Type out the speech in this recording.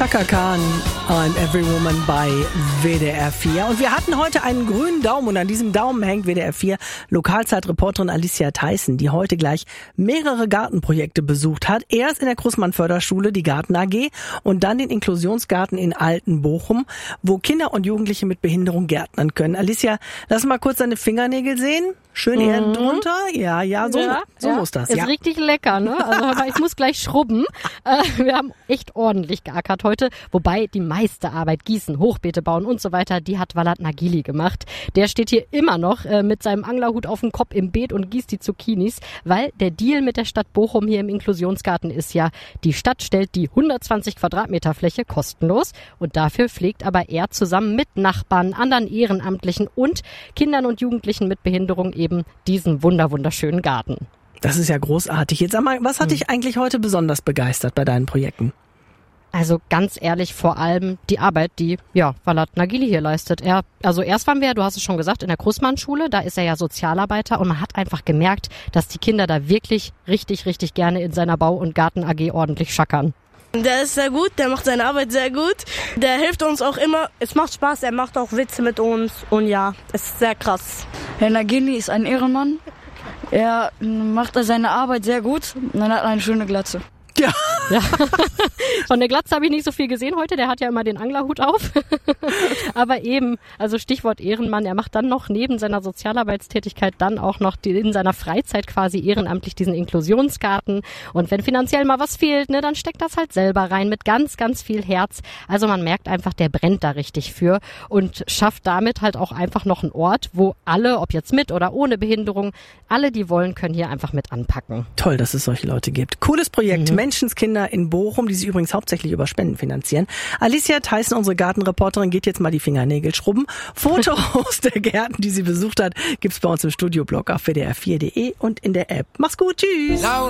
Chaka Khan, I'm Every Woman bei WDR 4. Und wir hatten heute einen grünen Daumen und an diesem Daumen hängt WDR 4 Lokalzeitreporterin Alicia Theissen, die heute gleich mehrere Gartenprojekte besucht hat. Erst in der Krußmann-Förderschule die Garten AG und dann den Inklusionsgarten in Altenbochum, wo Kinder und Jugendliche mit Behinderung gärtnern können. Alicia, lass mal kurz deine Fingernägel sehen. Schön Erde drunter. Ja, so muss das. Ist richtig lecker, ne? Also aber ich muss gleich schrubben. Wir haben echt ordentlich geackert heute, wobei die meiste Arbeit, Gießen, Hochbeete bauen und so weiter, die hat Walad Nagili gemacht. Der steht hier immer noch mit seinem Anglerhut auf dem Kopf im Beet und gießt die Zucchinis, weil der Deal mit der Stadt Bochum hier im Inklusionsgarten ist ja, die Stadt stellt die 120 Quadratmeter Fläche kostenlos und dafür pflegt aber er zusammen mit Nachbarn, anderen Ehrenamtlichen und Kindern und Jugendlichen mit Behinderung eben diesen wunderschönen Garten. Das ist ja großartig. Jetzt sag mal, was hat dich eigentlich heute besonders begeistert bei deinen Projekten? Also ganz ehrlich, vor allem die Arbeit, die Walad Nagili hier leistet. Erst waren wir, du hast es schon gesagt, in der Krußmann-Schule, da ist er ja Sozialarbeiter und man hat einfach gemerkt, dass die Kinder da wirklich richtig gerne in seiner Bau- und Garten AG ordentlich schackern. Der ist sehr gut, der macht seine Arbeit sehr gut. Der hilft uns auch immer. Es macht Spaß, er macht auch Witze mit uns. Und ja, es ist sehr krass. Herr Nagili ist ein Ehrenmann. Er macht seine Arbeit sehr gut und er hat eine schöne Glatze. Ja. Von der Glatze habe ich nicht so viel gesehen heute, der hat ja immer den Anglerhut auf. Aber eben, also Stichwort Ehrenmann, er macht dann noch neben seiner Sozialarbeitstätigkeit dann auch noch in seiner Freizeit quasi ehrenamtlich diesen Inklusionsgarten. Und wenn finanziell mal was fehlt, ne, dann steckt das halt selber rein mit ganz viel Herz. Also man merkt einfach, der brennt da richtig für und schafft damit halt auch einfach noch einen Ort, wo alle, ob jetzt mit oder ohne Behinderung, alle, die wollen, können hier einfach mit anpacken. Toll, dass es solche Leute gibt. Cooles Projekt. Menschenskinder in Bochum, die sich übrigens hauptsächlich über Spenden finanzieren. Alicia Theissen, unsere Gartenreporterin, geht jetzt mal die Fingernägel schrubben. Fotos der Gärten, die sie besucht hat, gibt's bei uns im Studioblog auf wdr4.de und in der App. Mach's gut, tschüss!